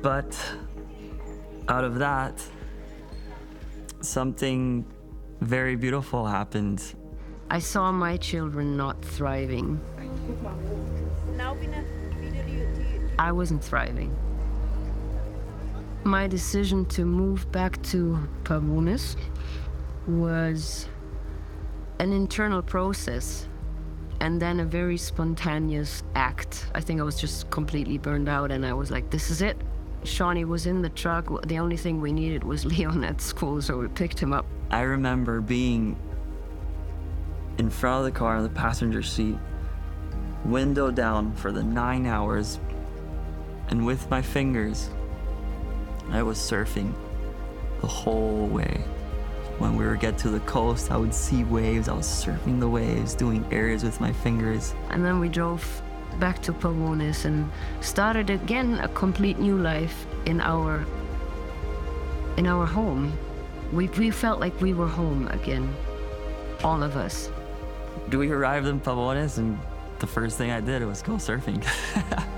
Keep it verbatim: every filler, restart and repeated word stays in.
But out of that, something very beautiful happened. I saw my children not thriving. I wasn't thriving. My decision to move back to Pavones was an internal process and then a very spontaneous act. I think I was just completely burned out and I was like, this is it. Shawnee was in the truck. The only thing we needed was Leon at school, so we picked him up. I remember being in front of the car in the passenger seat, window down for the nine hours, and with my fingers, I was surfing the whole way. When we would get to the coast, I would see waves. I was surfing the waves, doing areas with my fingers. And then we drove back to Pavones and started again a complete new life in our in our home. We, we felt like we were home again, all of us. We arrived in Pavones, and the first thing I did was go surfing.